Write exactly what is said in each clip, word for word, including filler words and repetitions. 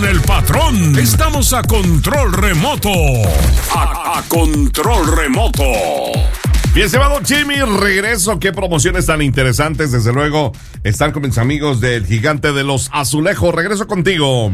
con el patrón. Estamos a control remoto. A, a control remoto. Bien, estimado Jimmy, regreso. Qué promociones tan interesantes. Desde luego, están con mis amigos del Gigante de los Azulejos. Regreso contigo.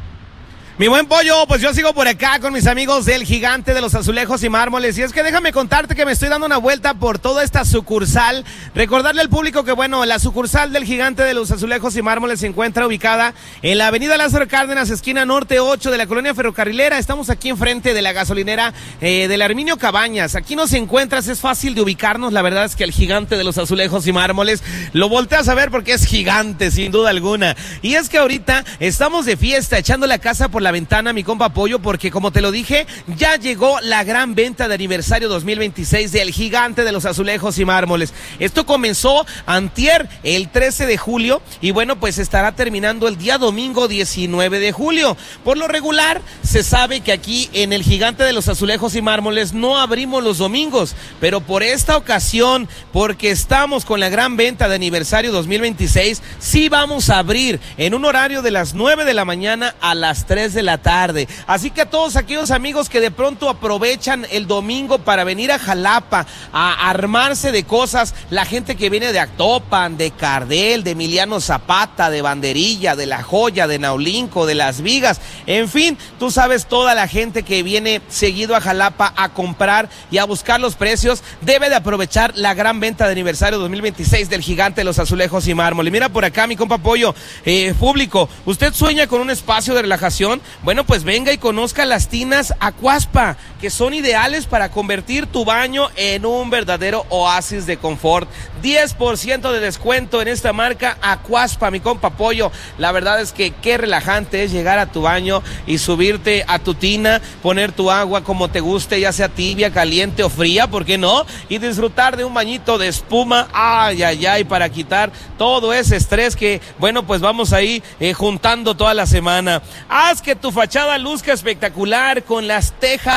Mi buen pollo, pues yo sigo por acá con mis amigos del Gigante de los Azulejos y Mármoles. Y es que déjame contarte que me estoy dando una vuelta por toda esta sucursal. Recordarle al público que, bueno, la sucursal del Gigante de los Azulejos y Mármoles se encuentra ubicada en la avenida Lázaro Cárdenas, esquina norte ocho de la colonia ferrocarrilera. Estamos aquí enfrente de la gasolinera eh, del Arminio Cabañas. Aquí nos encuentras, es fácil de ubicarnos. La verdad es que el Gigante de los Azulejos y Mármoles lo volteas a ver porque es gigante, sin duda alguna. Y es que ahorita estamos de fiesta, echando la casa por la la ventana, mi compa Pollo, porque como te lo dije, ya llegó la gran venta de aniversario dos mil veintiséis del Gigante de los Azulejos y Mármoles. Esto comenzó antier, el trece de julio, y bueno, pues estará terminando el día domingo diecinueve de julio. Por lo regular, se sabe que aquí en el Gigante de los Azulejos y Mármoles no abrimos los domingos, pero por esta ocasión, porque estamos con la gran venta de aniversario dos mil veintiséis, sí vamos a abrir en un horario de las nueve de la mañana a las tres de la tarde. Así que a todos aquellos amigos que de pronto aprovechan el domingo para venir a Jalapa a armarse de cosas, la gente que viene de Actopan, de Cardel, de Emiliano Zapata, de Banderilla, de La Joya, de Naulinco, de Las Vigas, en fin, tú sabes, toda la gente que viene seguido a Jalapa a comprar y a buscar los precios, debe de aprovechar la gran venta de aniversario dos mil veintiséis del Gigante de los Azulejos y Mármoles. Mira por acá, mi compa Pollo, eh, público, ¿usted sueña con un espacio de relajación? Bueno, pues venga y conozca las tinas Aquaspa, que son ideales para convertir tu baño en un verdadero oasis de confort. diez por ciento de descuento en esta marca Aquaspa, mi compa Pollo. La verdad es que qué relajante es llegar a tu baño y subirte a tu tina, poner tu agua como te guste, ya sea tibia, caliente o fría, ¿por qué no? Y disfrutar de un bañito de espuma, ay, ay, ay, para quitar todo ese estrés que, bueno, pues vamos ahí eh, juntando toda la semana. Haz que tu fachada luzca espectacular con las tejas